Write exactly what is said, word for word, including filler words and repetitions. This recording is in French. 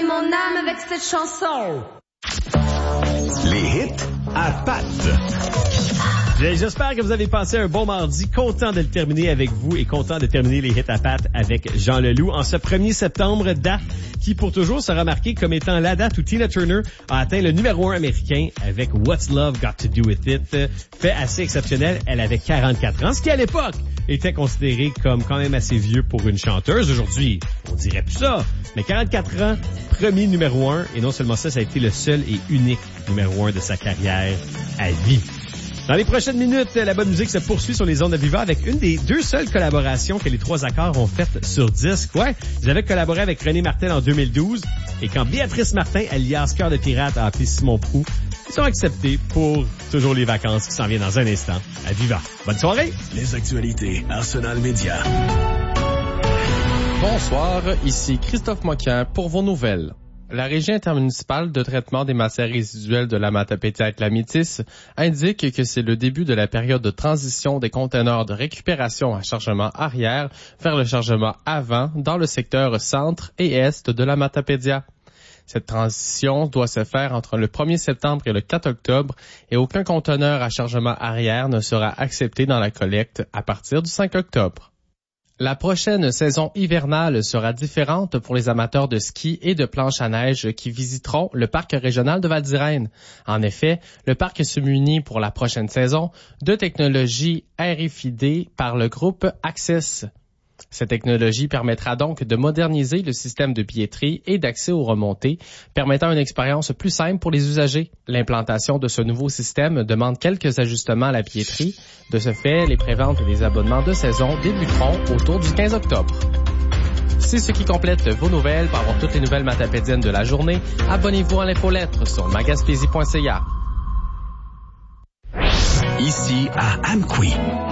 mon âme avec cette chanson. Les hits à Pat. J'espère que vous avez passé un bon mardi, content de le terminer avec vous et content de terminer les hits à Pat avec Jean Leloup en ce premier septembre, date qui pour toujours sera marquée comme étant la date où Tina Turner a atteint le numéro un américain avec What's Love Got to Do With It. Fait assez exceptionnel, elle avait quarante-quatre ans, ce qui à l'époque était considéré comme quand même assez vieux pour une chanteuse. Aujourd'hui, on dirait plus ça, mais quarante-quatre ans, premier numéro un, et non seulement ça, ça a été le seul et unique numéro un de sa carrière à vie. Dans les prochaines minutes, la bonne musique se poursuit sur les ondes de Viva avec une des deux seules collaborations que les trois accords ont faites sur disque. Ouais, ils avaient collaboré avec René Martel en deux mille douze et quand Béatrice Martin, alias Cœur de Pirate, a appelé Simon Prou, ils sont acceptés pour toujours les vacances qui s'en viennent dans un instant à Viva. Bonne soirée! Les actualités Arsenal Média. Bonsoir, ici Christophe Moquin pour vos nouvelles. La Régie intermunicipale de traitement des matières résiduelles de la Matapédia-Clamitis indique que c'est le début de la période de transition des conteneurs de récupération à chargement arrière vers le chargement avant dans le secteur centre et est de la Matapédia. Cette transition doit se faire entre le premier septembre et le quatre octobre et aucun conteneur à chargement arrière ne sera accepté dans la collecte à partir du cinq octobre. La prochaine saison hivernale sera différente pour les amateurs de ski et de planche à neige qui visiteront le parc régional de Val-d'Irène. En effet, le parc se munit pour la prochaine saison de technologies R F I D par le groupe Access. Cette technologie permettra donc de moderniser le système de billetterie et d'accès aux remontées, permettant une expérience plus simple pour les usagers. L'implantation de ce nouveau système demande quelques ajustements à la billetterie. De ce fait, les préventes des abonnements de saison débuteront autour du quinze octobre. C'est ce qui complète vos nouvelles. Pour avoir toutes les nouvelles matapédiennes de la journée, abonnez-vous à l'infolettre sur magaspésie point c a. Ici à Amqui.